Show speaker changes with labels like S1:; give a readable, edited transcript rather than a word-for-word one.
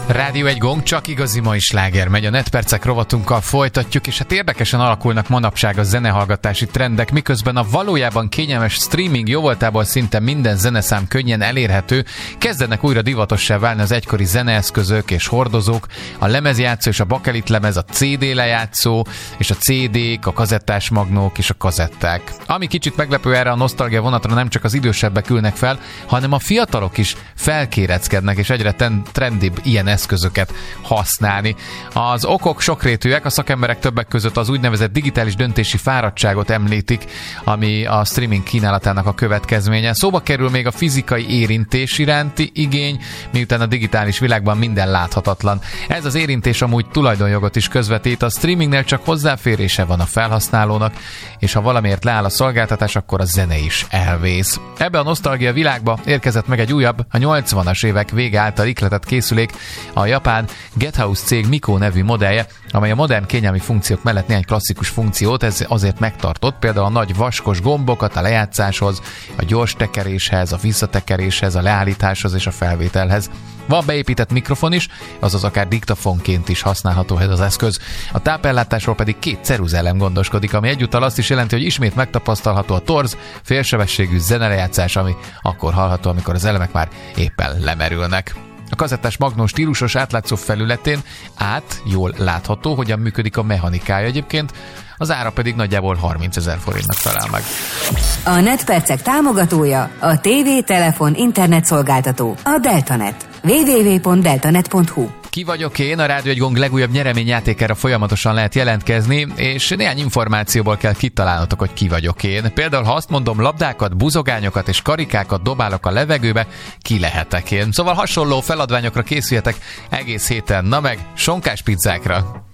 S1: Rádió egy gong, csak igazi mai sláger megy. A Netpercek rovatunkkal folytatjuk, és hát érdekesen alakulnak manapság a zenehallgatási trendek, miközben a valójában kényelmes streaming jóvoltából szinte minden zeneszám könnyen elérhető, kezdenek újra divatossá válni az egykori zeneeszközök és hordozók, a lemezjátszó és a bakelit lemez, a CD lejátszó, és a CD-k, a kazettás magnók és a kazetták. Ami kicsit meglepő, erre a nosztalgia vonatra nem csak az idősebbek ülnek fel, hanem a fiatalok is felkéreckednek, és egyre trendibb ilyen eszközöket használni. Az okok sokrétűek, a szakemberek többek között az úgynevezett digitális döntési fáradtságot említik, ami a streaming kínálatának a következménye. Szóba kerül még a fizikai érintés iránti igény, miután a digitális világban minden láthatatlan. Ez az érintés amúgy tulajdonjogot is közvetít, a streamingnél csak hozzáférése van a felhasználónak, és ha valamiért leáll a szolgáltatás, akkor a zene is elvész. Ebbe a nosztalgia világba érkezett meg egy újabb, a 80-as évek vége által ihletett készülék, a japán Gethouse cég Miko nevű modellje, amely a modern kényelmi funkciók mellett néhány klasszikus funkciót ez azért megtartott, például a nagy vaskos gombokat a lejátszáshoz, a gyors tekeréshez, a visszatekeréshez, a leállításhoz és a felvételhez. Van beépített mikrofon is, azaz akár diktafonként is használható ez az eszköz. A tápellátásról pedig 2 ceruzelem gondoskodik, ami egyúttal azt is jelenti, hogy ismét megtapasztalható a torz, félsebességű zenelejátszás, ami akkor hallható, amikor az elemek már éppen lemerülnek. A kazettás magnó stílusos átlátszó felületén jól látható, hogyan működik a mechanikája egyébként, az ára pedig nagyjából 30 000 forintnak felel meg.
S2: A Netpercek támogatója a TV, telefon, internet szolgáltató, a Deltanet. www.deltanet.hu.
S1: Ki vagyok én? A Rádió egy gong legújabb nyereményjátékára folyamatosan lehet jelentkezni, és néhány információból kell kitalálnotok, hogy ki vagyok én. Például, ha azt mondom, labdákat, buzogányokat és karikákat dobálok a levegőbe, ki lehetek én. Szóval hasonló feladványokra készüljetek egész héten. Na meg, sonkás pizzákra!